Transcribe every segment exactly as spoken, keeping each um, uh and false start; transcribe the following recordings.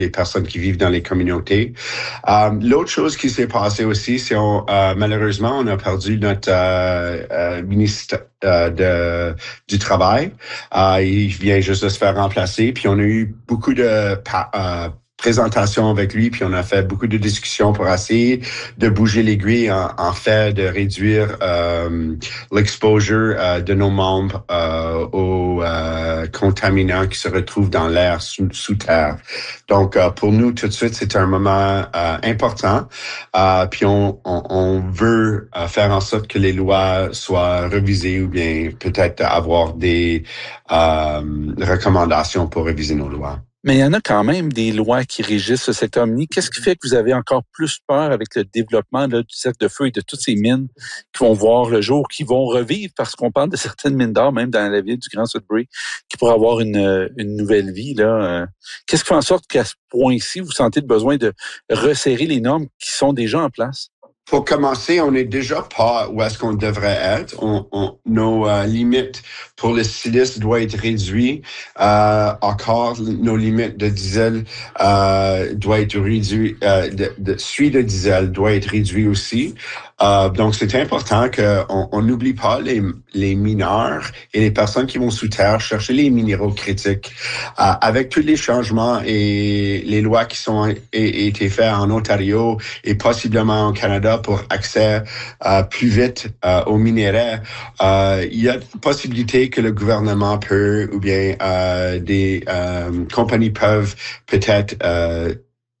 les personnes qui vivent dans les communautés. Euh, l'autre chose qui s'est passée aussi, c'est on, euh, malheureusement, on a perdu notre euh, euh, ministre euh, de, du Travail. Euh, il vient juste de se faire remplacer. Puis on a eu beaucoup de euh, présentation avec lui, puis on a fait beaucoup de discussions pour essayer de bouger l'aiguille en, en fait de réduire euh, l'exposure euh, de nos membres euh, aux euh, contaminants qui se retrouvent dans l'air sous, sous terre. Donc, euh, pour nous, tout de suite, c'est un moment euh, important. Euh, puis on, on, on veut euh, faire en sorte que les lois soient revisées ou bien peut-être avoir des euh, recommandations pour réviser nos lois. Mais il y en a quand même des lois qui régissent ce secteur minier. Qu'est-ce qui fait que vous avez encore plus peur avec le développement là, du cercle de feu et de toutes ces mines qui vont voir le jour, qui vont revivre, parce qu'on parle de certaines mines d'or, même dans la ville du Grand Sudbury, qui pourraient avoir une, une nouvelle vie. Là. Qu'est-ce qui fait en sorte qu'à ce point-ci, vous sentez le besoin de resserrer les normes qui sont déjà en place? Pour commencer, on n'est déjà pas où est-ce qu'on devrait être. On, on, nos euh, limites pour le silice doivent être réduites. Euh, encore, nos limites de diesel euh, doivent être réduites. Euh, de, de suie de diesel doit être réduit aussi. Euh, donc, c'est important qu'on n'oublie pas les, les mineurs et les personnes qui vont sous terre chercher les minéraux critiques. Euh, avec tous les changements et les lois qui sont et, été faits en Ontario et possiblement au Canada pour accès euh, plus vite euh, aux minéraux, euh, il y a une possibilité que le gouvernement peut ou bien euh, des euh, compagnies peuvent peut-être euh,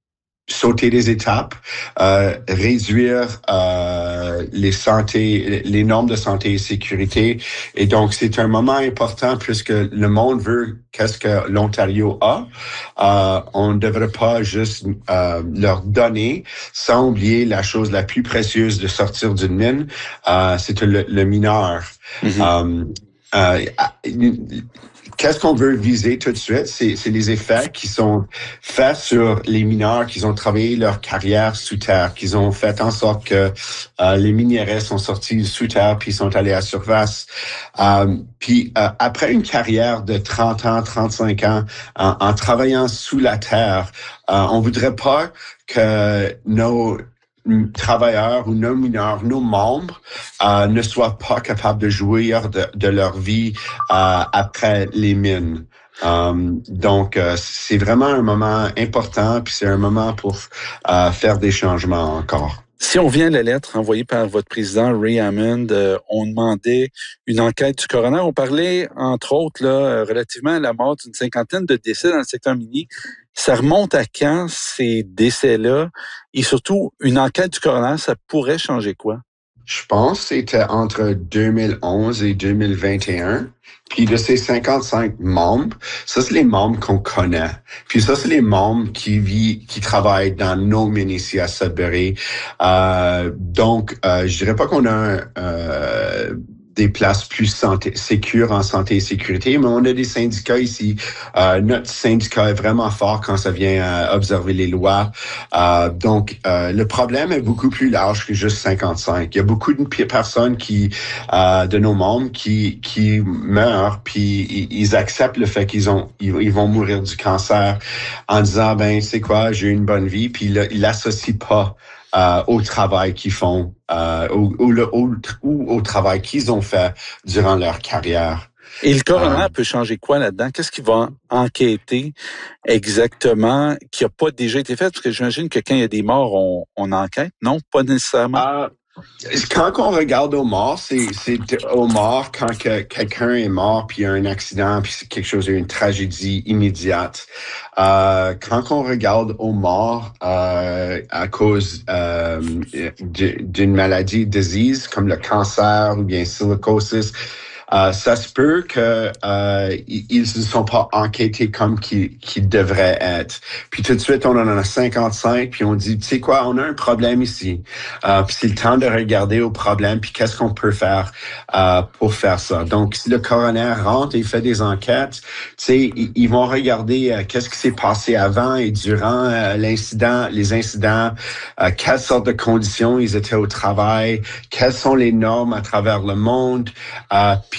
sauter des étapes, euh, réduire euh, les santé, les normes de santé et sécurité. Et donc, c'est un moment important puisque le monde veut qu'est-ce que l'Ontario a. Euh, on ne devrait pas juste euh, leur donner sans oublier la chose la plus précieuse de sortir d'une mine, euh, c'est le, le mineur. Mm-hmm. euh, euh, Qu'est-ce qu'on veut viser tout de suite? C'est, c'est les effets qui sont faits sur les mineurs qui ont travaillé leur carrière sous terre, qui ont fait en sorte que euh, les minéraux sont sortis sous terre puis sont allés à surface. Euh, puis euh, après une carrière de trente ans, trente-cinq ans, en, en travaillant sous la terre, euh, on voudrait pas que nos travailleurs ou nos mineurs, nos membres, euh, ne soient pas capables de jouir de, de leur vie euh, après les mines. Um, donc, euh, c'est vraiment un moment important, puis c'est un moment pour euh, faire des changements encore. Si on vient à la lettre envoyée par votre président, Ray Hammond, euh, on demandait une enquête du coroner. On parlait, entre autres, là, relativement à la mort d'une cinquantaine de décès dans le secteur minier. Ça remonte à quand, ces décès-là? Et surtout, une enquête du coroner, ça pourrait changer quoi? Je pense que c'était entre deux mille onze et deux mille vingt et un. Puis de ces cinquante-cinq membres, ça, c'est les membres qu'on connaît. Puis ça, c'est les membres qui vivent, qui travaillent dans nos mines ici à Sudbury. Euh, donc, euh, je dirais pas qu'on a un, euh, des places plus santé, sécures en santé et sécurité, mais on a des syndicats ici. Euh, notre syndicat est vraiment fort quand ça vient à observer les lois. Euh, donc, euh, le problème est beaucoup plus large que juste cinquante-cinq. Il y a beaucoup de personnes qui, euh, de nos membres qui qui meurent, puis ils acceptent le fait qu'ils ont ils, ils vont mourir du cancer en disant ben c'est quoi, j'ai eu une bonne vie, puis ils l'associent pas Euh, au travail qu'ils font, euh, ou, ou, le, ou, ou au travail qu'ils ont fait durant leur carrière. Et le coroner euh, peut changer quoi là-dedans? Qu'est-ce qu'il va enquêter exactement qui n'a pas déjà été fait? Parce que j'imagine que quand il y a des morts, on, on enquête, non? Pas nécessairement. Euh, Quand on regarde aux morts, c'est, c'est aux morts quand que quelqu'un est mort puis il y a un accident puis c'est quelque chose, une tragédie immédiate. Euh, quand on regarde aux morts euh, à cause euh, d'une maladie, disease comme le cancer ou bien silicosis, Euh, ça se peut que euh, ils ne sont pas enquêtés comme qu'ils, qu'ils devraient être. Puis tout de suite, on en a cinquante-cinq, puis on dit, tu sais quoi, on a un problème ici. Euh, puis c'est le temps de regarder au problème, puis qu'est-ce qu'on peut faire euh, pour faire ça. Donc, si le coroner rentre et fait des enquêtes, tu sais, ils, ils vont regarder euh, qu'est-ce qui s'est passé avant et durant euh, l'incident, les incidents, euh, quelles sortes de conditions ils étaient au travail, quelles sont les normes à travers le monde, euh, puis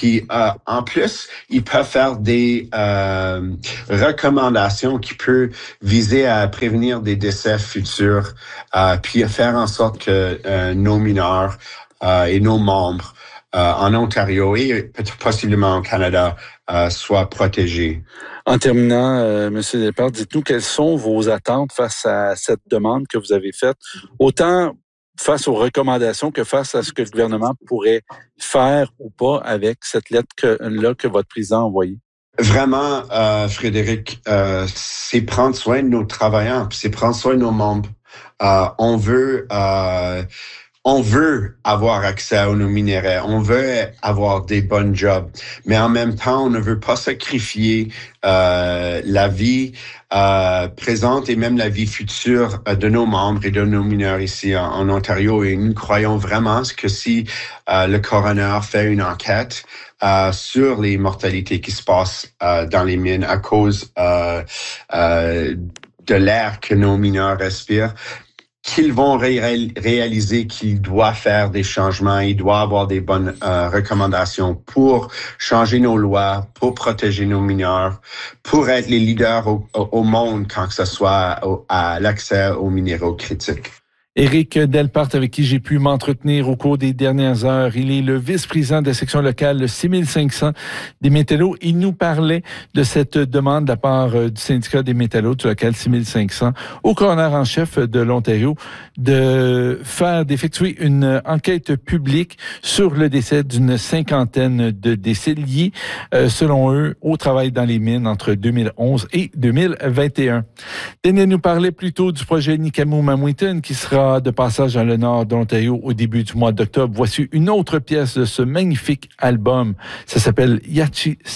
Puis euh, en plus, ils peuvent faire des euh, recommandations qui peuvent viser à prévenir des décès futurs, euh, puis faire en sorte que euh, nos mineurs euh, et nos membres euh, en Ontario et peut-être possiblement au Canada euh, soient protégés. En terminant, euh, M. Delpart, dites-nous quelles sont vos attentes face à cette demande que vous avez faite, autant face aux recommandations que face à ce que le gouvernement pourrait faire ou pas avec cette lettre-là que votre président a envoyée? Vraiment, euh, Frédéric, euh, c'est prendre soin de nos travailleurs, c'est prendre soin de nos membres. Euh, on veut... Euh, On veut avoir accès à nos minéraux, on veut avoir des bons jobs, mais en même temps, on ne veut pas sacrifier euh, la vie euh, présente et même la vie future euh, de nos membres et de nos mineurs ici en, en Ontario. Et nous croyons vraiment que si euh, le coroner fait une enquête euh, sur les mortalités qui se passent euh, dans les mines à cause euh, euh, de l'air que nos mineurs respirent, qu'ils vont ré- réaliser qu'il doit faire des changements, il doit avoir des bonnes euh, recommandations pour changer nos lois, pour protéger nos mineurs, pour être les leaders au, au monde quand que ce soit au, à l'accès aux minéraux critiques. Éric Delpart, avec qui j'ai pu m'entretenir au cours des dernières heures. Il est le vice-président de la section locale six mille cinq cents des métallos. Il nous parlait de cette demande de la part du syndicat des métallos du local six mille cinq cents au coroner en chef de l'Ontario de faire, d'effectuer une enquête publique sur le décès d'une cinquantaine de décès liés, euh, selon eux, au travail dans les mines entre deux mille onze et deux mille vingt et un. Daniel nous parlait plutôt du projet Nikamu-Mamuitan qui sera de passage dans le nord de l'Ontario au début du mois d'octobre. Voici une autre pièce de ce magnifique album. Ça s'appelle Yachi